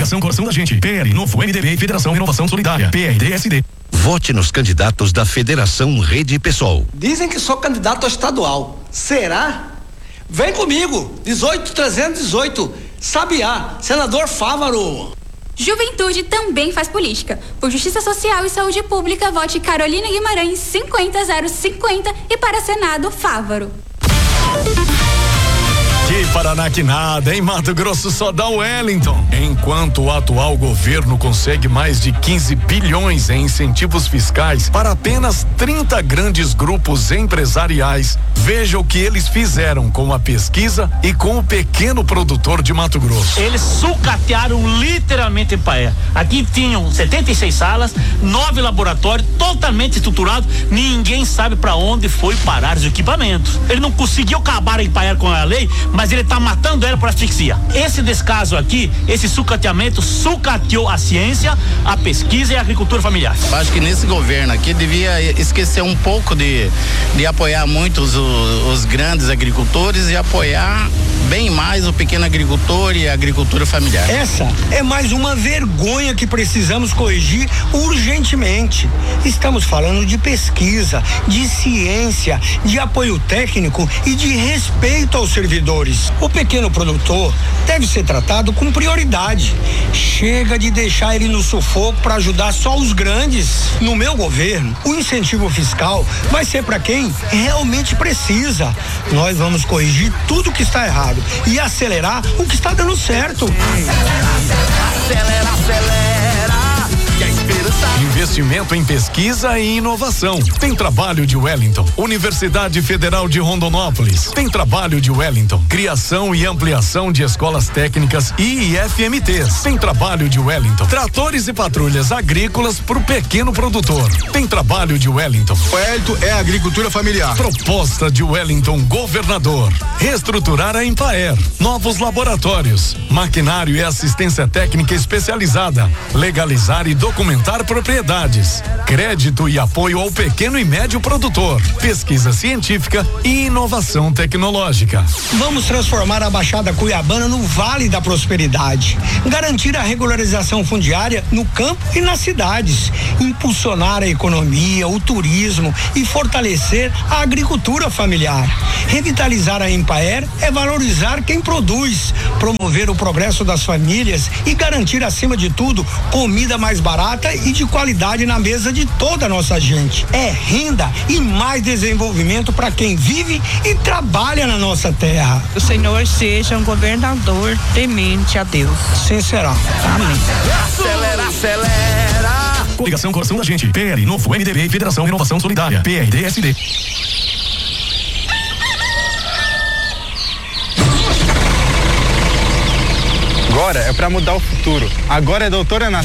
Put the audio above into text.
Coligação Coração da Gente, PL, Novo, MDB e Federação Inovação Solidária, PRDSD. Vote nos candidatos da Federação Rede PSOL. Dizem que sou candidato a estadual. Será? Vem comigo, 18318, Sabiá, senador Fávaro. Juventude também faz política. Por Justiça Social e Saúde Pública, vote Carolina Guimarães 50050 e para Senado, Fávaro. Que Paraná que nada, em Mato Grosso só dá o Wellington. Enquanto o atual governo consegue mais de 15 bilhões em incentivos fiscais para apenas 30 grandes grupos empresariais, veja o que eles fizeram com a pesquisa e com o pequeno produtor de Mato Grosso. Eles sucatearam literalmente Empaé. Aqui tinham 76 salas, 9 laboratórios, totalmente estruturados. Ninguém sabe para onde foi parar os equipamentos. Ele não conseguiu acabar em Empaé com a lei, mas ele tá matando ela por asfixia. Esse descaso aqui, esse sucateamento, sucateou a ciência, a pesquisa e a agricultura familiar. Acho que nesse governo aqui devia esquecer um pouco de apoiar muito os grandes agricultores e apoiar bem mais o pequeno agricultor e a agricultura familiar. Essa é mais uma vergonha que precisamos corrigir urgentemente. Estamos falando de pesquisa, de ciência, de apoio técnico e de respeito aos servidores. O pequeno produtor deve ser tratado com prioridade. Chega de deixar ele no sufoco para ajudar só os grandes. No meu governo, o incentivo fiscal vai ser para quem realmente precisa. Nós vamos corrigir tudo que está errado e acelerar o que está dando certo. Acelera, acelera. Investimento em pesquisa e inovação. Tem trabalho de Wellington. Universidade Federal de Rondonópolis. Tem trabalho de Wellington. Criação e ampliação de escolas técnicas e IFMTs. Tem trabalho de Wellington. Tratores e patrulhas agrícolas para o pequeno produtor. Tem trabalho de Wellington. Wellington é agricultura familiar. Proposta de Wellington governador. Reestruturar a Empaer. Novos laboratórios. Maquinário e assistência técnica especializada. Legalizar e documentar propriedades, crédito e apoio ao pequeno e médio produtor, pesquisa científica e inovação tecnológica. Vamos transformar a Baixada Cuiabana no Vale da Prosperidade, garantir a regularização fundiária no campo e nas cidades, impulsionar a economia, o turismo e fortalecer a agricultura familiar. Revitalizar a Empaer é valorizar quem produz, promover o progresso das famílias e garantir, acima de tudo, comida mais barata e de qualidade na mesa de toda a nossa gente. É renda e mais desenvolvimento para quem vive e trabalha na nossa terra. O Senhor seja um governador temente a Deus. Sim será. Amém. Acelera, acelera. Coligação Coração da Gente, PL, Novo, MDB e Federação Inovação Solidária, PRDSD. Agora é para mudar o futuro. Agora é doutora Natália.